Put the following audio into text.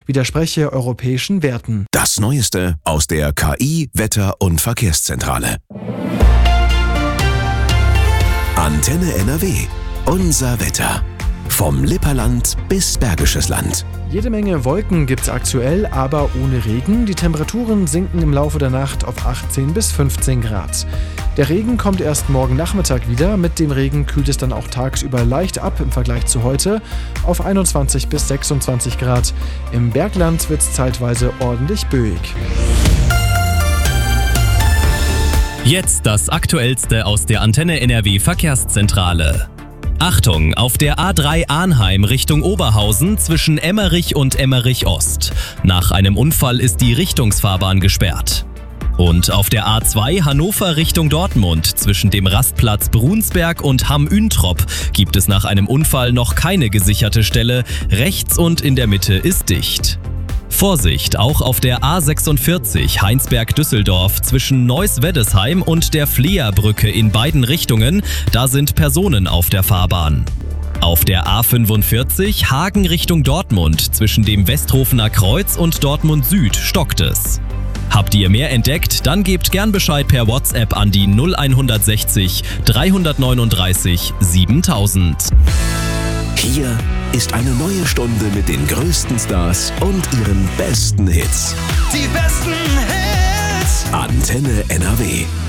widerspreche europäischen Werten. Das Neueste aus der KI, Wetter- und Verkehrszentrale. Antenne NRW. Unser Wetter. Vom Lipperland bis Bergisches Land. Jede Menge Wolken gibt's aktuell, aber ohne Regen. Die Temperaturen sinken im Laufe der Nacht auf 18 bis 15 Grad. Der Regen kommt erst morgen Nachmittag wieder. Mit dem Regen kühlt es dann auch tagsüber leicht ab im Vergleich zu heute auf 21 bis 26 Grad. Im Bergland wird's zeitweise ordentlich böig. Jetzt das Aktuellste aus der Antenne NRW Verkehrszentrale. Achtung, auf der A3 Arnheim Richtung Oberhausen zwischen Emmerich und Emmerich Ost. Nach einem Unfall ist die Richtungsfahrbahn gesperrt. Und auf der A2 Hannover Richtung Dortmund zwischen dem Rastplatz Brunsberg und Hamm-Üntrop gibt es nach einem Unfall noch keine gesicherte Stelle. Rechts und in der Mitte ist dicht. Vorsicht, auch auf der A46 Heinsberg-Düsseldorf zwischen Neuss-Weddesheim und der Fleerbrücke in beiden Richtungen, da sind Personen auf der Fahrbahn. Auf der A45 Hagen Richtung Dortmund zwischen dem Westhofener Kreuz und Dortmund Süd stockt es. Habt ihr mehr entdeckt? Dann gebt gern Bescheid per WhatsApp an die 0160 339 7000. Hier ist eine neue Stunde mit den größten Stars und ihren besten Hits. Die besten Hits. Antenne NRW.